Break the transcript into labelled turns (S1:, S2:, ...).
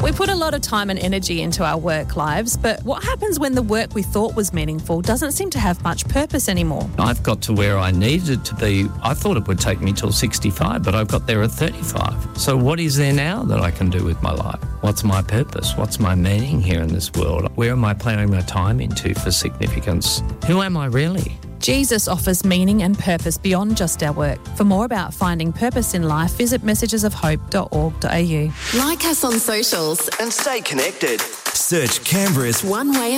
S1: We put a lot of time and energy into our work lives, but what happens when the work we thought was meaningful doesn't seem to have much purpose anymore?
S2: I've got to where I needed to be. I thought it would take me till 65, but I've got there at 35. So what is there now that I can do with my life? What's my purpose? What's my meaning here in this world? Where am I planning my time into for significance? Who am I really?
S1: Jesus offers meaning and purpose beyond just our work. For more about finding purpose in life, visit messagesofhope.org.au.
S3: Like us on socials
S4: and stay connected.
S5: Search Canberra's
S3: One Way